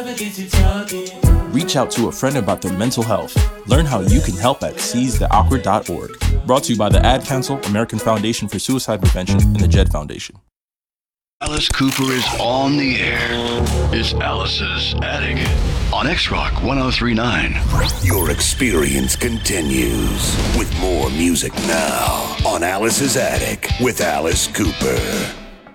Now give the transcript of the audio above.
Reach out to a friend about their mental health. Learn how you can help at seizetheawkward.org. Brought to you by the Ad Council, American Foundation for Suicide Prevention, and the Jed Foundation. Alice Cooper is on the air. It's Alice's Attic on X-Rock 103.9. Your experience continues with more music now on Alice's Attic with Alice Cooper.